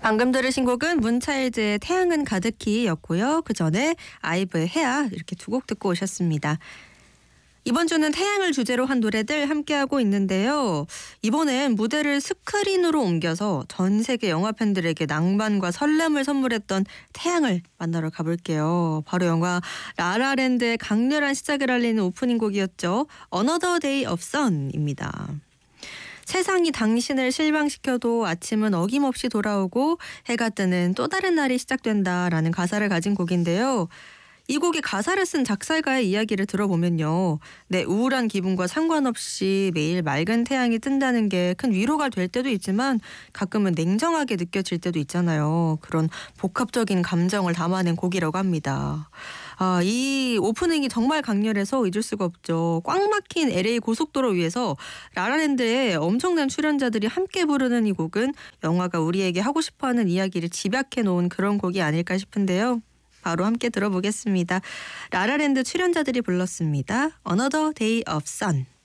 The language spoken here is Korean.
방금 들으신 곡은 문차일드의 태양은 가득히였고요. 그 전에 아이브의 해야 이렇게 두 곡 듣고 오셨습니다. 이번 주는 태양을 주제로 한 노래들 함께하고 있는데요. 이번엔 무대를 스크린으로 옮겨서 전 세계 영화 팬들에게 낭만과 설렘을 선물했던 태양을 만나러 가볼게요. 바로 영화 라라랜드의 강렬한 시작을 알리는 오프닝 곡이었죠. Another Day of Sun입니다. 세상이 당신을 실망시켜도 아침은 어김없이 돌아오고 해가 뜨는 또 다른 날이 시작된다라는 가사를 가진 곡인데요. 이 곡의 가사를 쓴 작사가의 이야기를 들어보면요. 내 우울한 기분과 상관없이 매일 맑은 태양이 뜬다는 게 큰 위로가 될 때도 있지만 가끔은 냉정하게 느껴질 때도 있잖아요. 그런 복합적인 감정을 담아낸 곡이라고 합니다. 이 오프닝이 정말 강렬해서 잊을 수가 없죠. 꽉 막힌 LA 고속도로 위에서 라라랜드의 엄청난 출연자들이 함께 부르는 이 곡은 영화가 우리에게 하고 싶어하는 이야기를 집약해 놓은 그런 곡이 아닐까 싶은데요. 바로 함께 들어보겠습니다. 라라랜드 출연자들이 불렀습니다. Another Day of Sun.